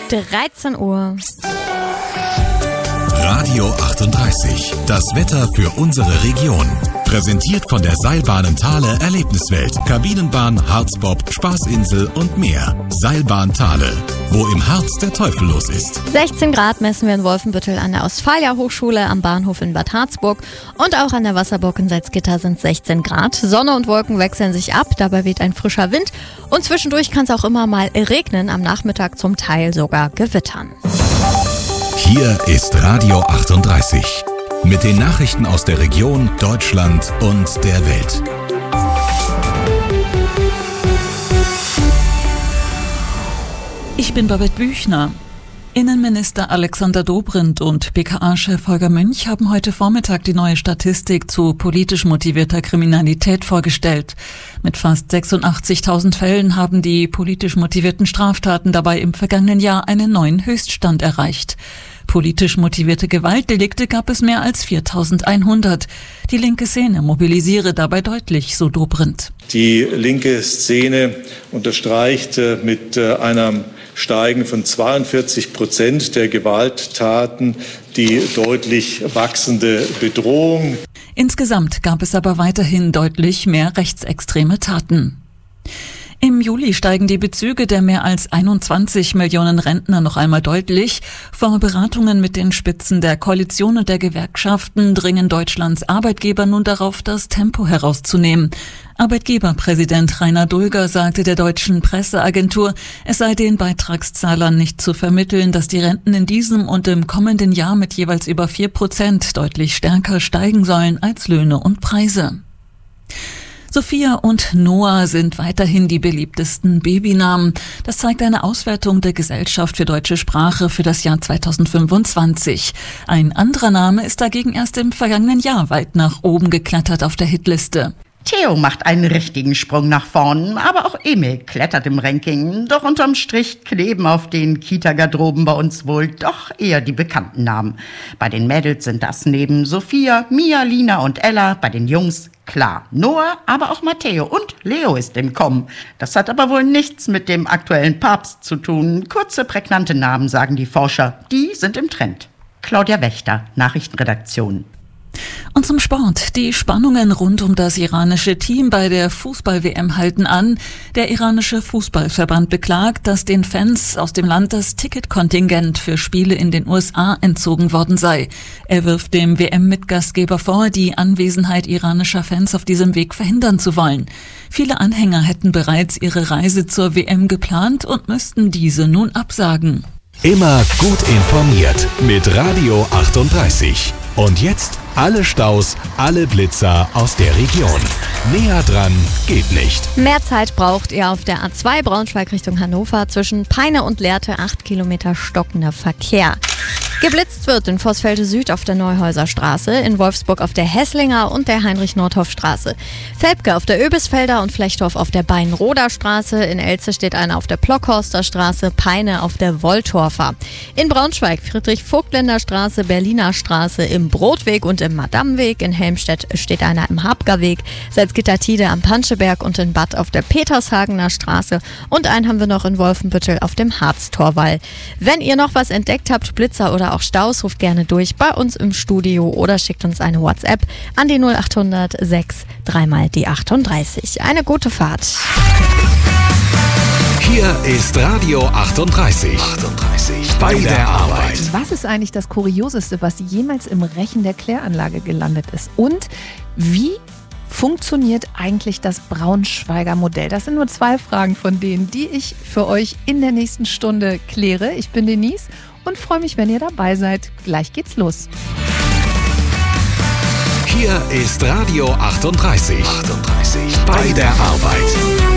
13 Uhr. Radio 38. Das Wetter für unsere Region. Präsentiert von der Seilbahnen Thale Erlebniswelt. Kabinenbahn, Harzbob, Spaßinsel und mehr. Seilbahn Thale. Wo im Harz der Teufel los ist. 16 Grad messen wir in Wolfenbüttel an der Ostfalia-Hochschule, am Bahnhof in Bad Harzburg und auch an der Wasserburg in Salzgitter sind 16 Grad. Sonne und Wolken wechseln sich ab, dabei weht ein frischer Wind und zwischendurch kann es auch immer mal regnen, am Nachmittag zum Teil sogar gewittern. Hier ist Radio 38. Mit den Nachrichten aus der Region, Deutschland und der Welt. Ich bin Babette Büchner. Innenminister Alexander Dobrindt und BKA-Chef Holger Münch haben heute Vormittag die neue Statistik zu politisch motivierter Kriminalität vorgestellt. Mit fast 86.000 Fällen haben die politisch motivierten Straftaten dabei im vergangenen Jahr einen neuen Höchststand erreicht. Politisch motivierte Gewaltdelikte gab es mehr als 4.100. Die linke Szene mobilisiere dabei deutlich, so Dobrindt. Die linke Szene unterstreicht mit einem Steigen von 42% der Gewalttaten die deutlich wachsende Bedrohung. Insgesamt gab es aber weiterhin deutlich mehr rechtsextreme Taten. Im Juli steigen die Bezüge der mehr als 21 Millionen Rentner noch einmal deutlich. Vor Beratungen mit den Spitzen der Koalition und der Gewerkschaften dringen Deutschlands Arbeitgeber nun darauf, das Tempo herauszunehmen. Arbeitgeberpräsident Rainer Dulger sagte der deutschen Presseagentur, es sei den Beitragszahlern nicht zu vermitteln, dass die Renten in diesem und im kommenden Jahr mit jeweils über 4% deutlich stärker steigen sollen als Löhne und Preise. Sophia und Noah sind weiterhin die beliebtesten Babynamen. Das zeigt eine Auswertung der Gesellschaft für deutsche Sprache für das Jahr 2025. Ein anderer Name ist dagegen erst im vergangenen Jahr weit nach oben geklettert auf der Hitliste. Theo macht einen richtigen Sprung nach vorn, aber auch Emil klettert im Ranking. Doch unterm Strich kleben auf den Kita-Garderoben bei uns wohl doch eher die bekannten Namen. Bei den Mädels sind das neben Sophia, Mia, Lina und Ella, bei den Jungs klar Noah, aber auch Matteo und Leo ist im Kommen. Das hat aber wohl nichts mit dem aktuellen Papst zu tun. Kurze, prägnante Namen, sagen die Forscher. Die sind im Trend. Claudia Wächter, Nachrichtenredaktion. Und zum Sport. Die Spannungen rund um das iranische Team bei der Fußball-WM halten an. Der iranische Fußballverband beklagt, dass den Fans aus dem Land das Ticketkontingent für Spiele in den USA entzogen worden sei. Er wirft dem WM-Mitgastgeber vor, die Anwesenheit iranischer Fans auf diesem Weg verhindern zu wollen. Viele Anhänger hätten bereits ihre Reise zur WM geplant und müssten diese nun absagen. Immer gut informiert mit Radio 38. Und jetzt alle Staus, alle Blitzer aus der Region. Näher dran geht nicht. Mehr Zeit braucht ihr auf der A2 Braunschweig Richtung Hannover. Zwischen Peine und Lehrte 8 Kilometer stockender Verkehr. Geblitzt wird in Vossfelde Süd auf der Neuhäuser Straße, in Wolfsburg auf der Hesslinger und der Heinrich-Nordhoff-Straße. Velpke auf der Öbisfelder und Flechthof auf der Beinroder Straße. In Elze steht einer auf der Plockhorster Straße, Peine auf der Wolltorfer. In Braunschweig Friedrich-Vogtländer Straße, Berliner Straße, im Brotweg und im Madamweg. In Helmstedt steht einer im Habgerweg, Salzgitter-Tide am Panscheberg und in Bad auf der Petershagener Straße. Und einen haben wir noch in Wolfenbüttel auf dem Harztorwall. Wenn ihr noch was entdeckt habt, Blitzer oder auch Staus, ruft gerne durch bei uns im Studio oder schickt uns eine WhatsApp an die 0800 6 3 mal die 38. Eine gute Fahrt. Hier ist Radio 38. Bei der Arbeit. Was ist eigentlich das Kurioseste, was jemals im Rechen der Kläranlage gelandet ist? Und wie funktioniert eigentlich das Braunschweiger Modell? Das sind nur 2 Fragen von denen, die ich für euch in der nächsten Stunde kläre. Ich bin Denise und freue mich, wenn ihr dabei seid. Gleich geht's los. Hier ist Radio 38. Bei der Arbeit.